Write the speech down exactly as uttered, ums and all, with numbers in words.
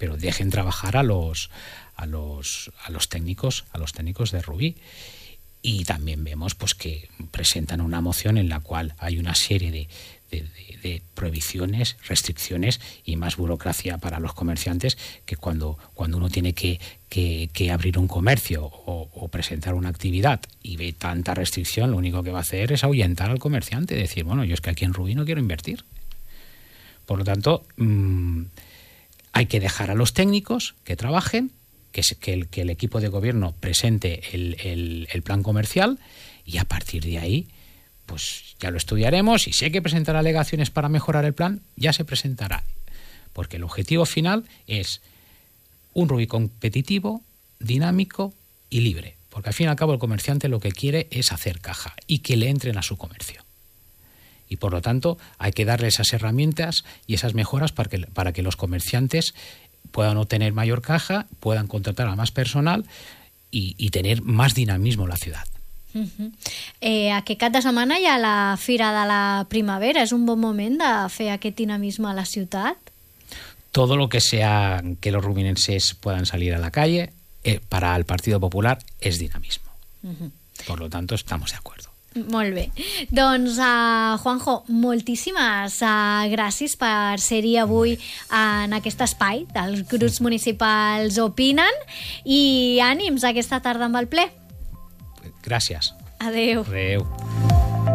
pero dejen trabajar a los, a los, a los técnicos, a los técnicos de Rubí. Y también vemos pues que presentan una moción en la cual hay una serie de, de, de, de prohibiciones, restricciones y más burocracia para los comerciantes, que cuando, cuando uno tiene que, que, que abrir un comercio o, o presentar una actividad y ve tanta restricción, lo único que va a hacer es ahuyentar al comerciante, decir, bueno, yo es que aquí en Rubí no quiero invertir. Por lo tanto, mmm, hay que dejar a los técnicos que trabajen, que, que, el, que el equipo de gobierno presente el, el, el plan comercial, y a partir de ahí pues ya lo estudiaremos, y si hay que presentar alegaciones para mejorar el plan, ya se presentará, porque el objetivo final es un Rubí competitivo, dinámico y libre, porque al fin y al cabo el comerciante lo que quiere es hacer caja y que le entren a su comercio. Y por lo tanto hay que darle esas herramientas y esas mejoras para que, para que los comerciantes puedan obtener mayor caja, puedan contratar a más personal i, i tener más dinamismo en la ciudad. Uh-huh. eh, aquest cap de setmana hi ha la Fira de la Primavera. És un bon moment de fer aquest dinamisme a la ciutat? Todo lo que sea que los rubinenses puedan salir a la calle, eh, para el Partido Popular es dinamismo. Uh-huh. Por lo tanto, estamos de acuerdo. Molt bé. Doncs, uh, Juanjo, moltíssimes uh, gràcies per ser-hi avui en aquest espai dels grups municipals opinen, i ànims aquesta tarda amb el ple. Gràcies. Adéu. Adéu.